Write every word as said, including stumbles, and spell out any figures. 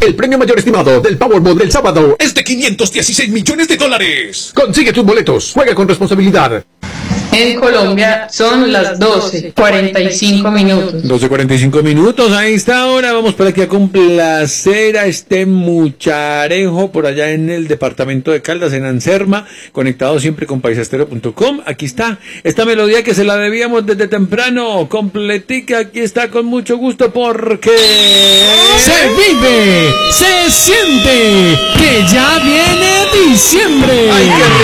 El premio mayor estimado del Powerball del sábado es de quinientos dieciséis millones de dólares. Consigue tus boletos. Juega con responsabilidad. En Colombia son las doce cuarenta y cinco minutos. doce cuarenta y cinco minutos, ahí está ahora. Vamos para aquí a complacer a este mucharejo por allá en el departamento de Caldas, en Anserma, conectado siempre con paisastero punto com. Aquí está esta melodía que se la debíamos desde temprano, completica. Aquí está con mucho gusto porque se vive, se siente que ya viene diciembre. ¡Ay, qué